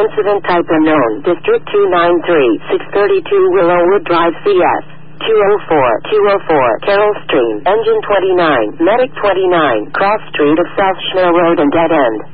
Incident type unknown. District 293, 632 Willowwood Drive, CS. 204, Carroll Stream. Engine 29, Medic 29, Cross Street of South Schnell Road and Dead End.